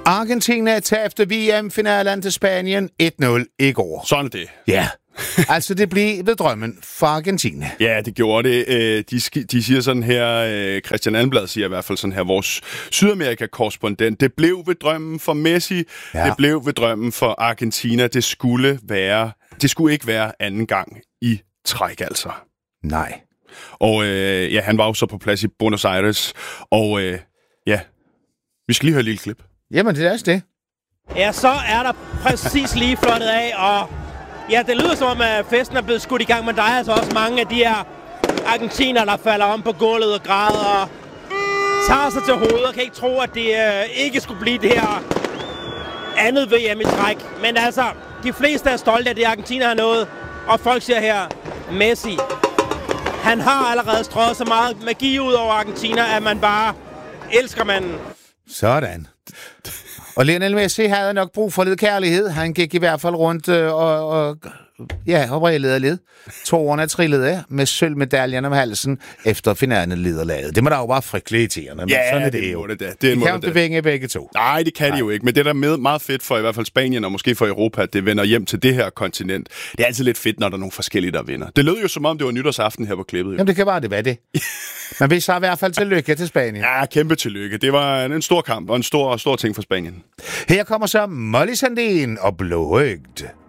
Argentina tabte VM-finalen til Spanien 1-0 i går. Sådan er det. Ja, altså det blev ved drømmen for Argentina. Ja, det gjorde det. De siger sådan her, Christian Almblad siger i hvert fald sådan her, vores Sydamerika-korrespondent, det blev ved drømmen for Messi, det blev ved drømmen for Argentina. Det skulle ikke være anden gang i træk, altså. Nej. Og han var jo så på plads i Buenos Aires, og vi skal lige høre et lille klip. Jamen, det er også det. Ja, så er der præcis lige flottet af, og ja, det lyder som om, at festen er blevet skudt i gang, men der er altså også mange af de her argentiner, der falder om på gulvet og græder og tager sig til hovedet og kan ikke tro, at det ikke skulle blive det her andet VM i træk. Men altså, de fleste er stolte af det, Argentina har nået, og folk siger her, Messi, han har allerede strøget så meget magi ud over Argentina, at man bare elsker manden. Sådan. Og Lionel Messi havde nok brug for lidt kærlighed. Han gik i hvert fald rundt og vrælede lidt. Tårerne trillede af med sølvmedaljen om halsen efter finalen liderlaget. Det må da jo bare frygteligt irriterende, men sådan er det jo. Det de kan jo ikke vinge begge to. Nej, det kan de jo ikke. Men det der med meget fedt for i hvert fald Spanien og måske for Europa, at det vender hjem til det her kontinent. Det er altid lidt fedt, når der er nogle forskellige, der vinder. Det lød jo som om, det var nytårsaften her på klippet. Jo. Jamen det kan bare det være det. Men vi så i hvert fald tillykke til Spanien. Ja, kæmpe tillykke. Det var en stor kamp og en stor ting for Spanien. Her kommer så Molly Sandén og Blåøgd.